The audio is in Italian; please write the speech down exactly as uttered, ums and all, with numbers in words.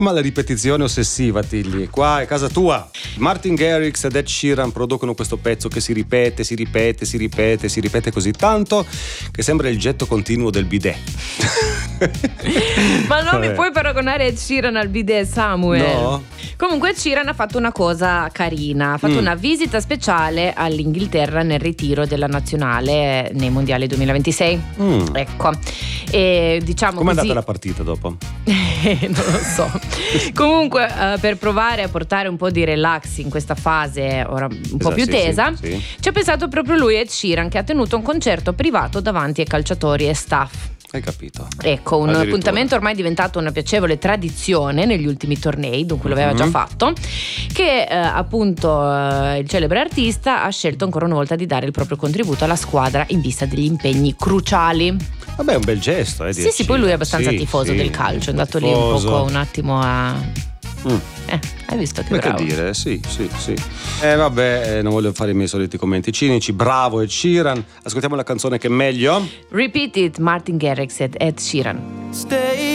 Ma la ripetizione ossessiva, Tilly, qua è casa tua. Martin Garrix ed Ed Sheeran producono questo pezzo che si ripete, si ripete, si ripete, si ripete così tanto che sembra il getto continuo del bidet. Ma non Vabbè. mi puoi paragonare Ed Sheeran al bidet, Samuel. No? Comunque Ed Sheeran ha fatto una cosa carina, ha fatto Mm. una visita speciale all'Inghilterra nel ritiro della nazionale nei mondiali duemilaventisei. Mm. Ecco, e diciamo Com'è così. andata la partita dopo? Non lo so. Comunque, eh, per provare a portare un po' di relax in questa fase ora un po' Esatto, più sì, tesa, sì, sì. ci ha pensato proprio lui, Ed Sheeran, che ha tenuto un concerto privato davanti ai calciatori e staff. Hai capito? Ecco, un Addirittura. appuntamento ormai diventato una piacevole tradizione negli ultimi tornei, dunque lo aveva già Mhm. fatto, che eh, appunto eh, il celebre artista ha scelto ancora una volta di dare il proprio contributo alla squadra in vista degli impegni cruciali. Vabbè, è un bel gesto, eh. di Sì, sì, poi lui è abbastanza Sì, tifoso sì, del calcio, è andato lì un tifoso. poco un attimo a... Mm. Eh, hai visto che Beh, che bravo. dire, sì, sì, sì. Eh vabbè, eh, non voglio fare i miei soliti commenti cinici. Bravo Ed Sheeran. Ascoltiamo la canzone che è meglio. Repeat It, Martin Garrix ed Ed Sheeran. Stay